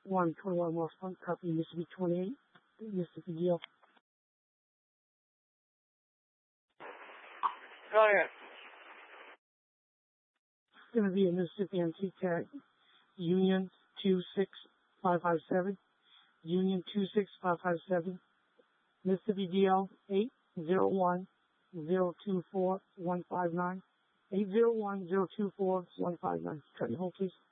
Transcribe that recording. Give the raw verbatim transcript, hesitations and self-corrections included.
one twenty-one West Front, copy Mississippi twenty-eight, Mississippi D L. Go ahead. It's going to be a Mississippi antique tag, Union two six five five seven, Union two six five five seven, Mississippi D L eight zero one zero two four one five nine, eight zero one zero two four one five nine. Try to hold, please.